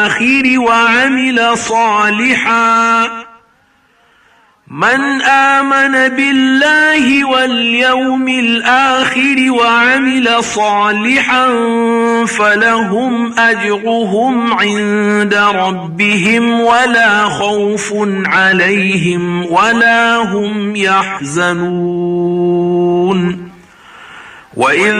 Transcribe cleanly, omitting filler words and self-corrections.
وعمل صالحا من آمن بالله واليوم الآخر وعمل صالحا فلهم أجرهم عند ربهم ولا خوف عليهم ولا هم يحزنون. وإذ